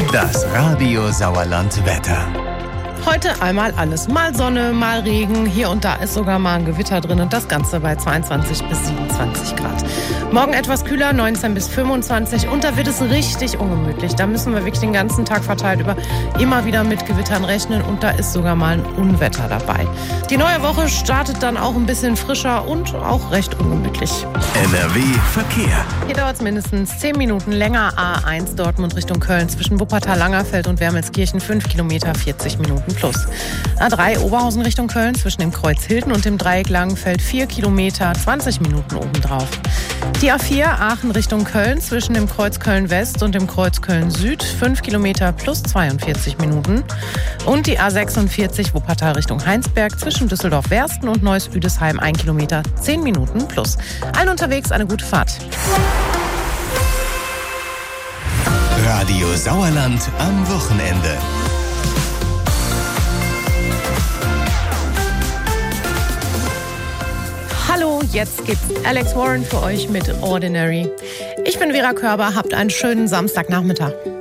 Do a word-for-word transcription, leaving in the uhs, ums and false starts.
Das Radio Sauerland Wetter. Heute einmal alles. Mal Sonne, mal Regen. Hier und da ist sogar mal ein Gewitter drin. Und das Ganze bei zweiundzwanzig bis siebenundzwanzig Grad. Morgen etwas kühler, neunzehn bis fünfundzwanzig. Und da wird es richtig ungemütlich. Da müssen wir wirklich den ganzen Tag verteilt über immer wieder mit Gewittern rechnen. Und da ist sogar mal ein Unwetter dabei. Die neue Woche startet dann auch ein bisschen frischer und auch recht ungemütlich. N R W Verkehr. Hier dauert es mindestens zehn Minuten länger. A eins Dortmund Richtung Köln zwischen Wuppertal-Langerfeld und Wermelskirchen fünf Kilometer, vierzig Minuten plus. A drei Oberhausen Richtung Köln zwischen dem Kreuz Hilden und dem Dreieck Langenfeld vier Kilometer, zwanzig Minuten obendrauf. Die A vier Aachen Richtung Köln zwischen dem Kreuz Köln West und dem Kreuz Köln Süd fünf Kilometer plus zweiundvierzig Minuten. Und die A sechsundvierzig Wuppertal Richtung Heinsberg zwischen Düsseldorf-Wersten und Neuss-Üdesheim ein Kilometer, zehn Minuten plus. Allen unterwegs eine gute Fahrt. Radio Sauerland am Wochenende. Hallo, jetzt gibt's Alex Warren für euch mit Ordinary. Ich bin Vera Körber, habt einen schönen Samstagnachmittag.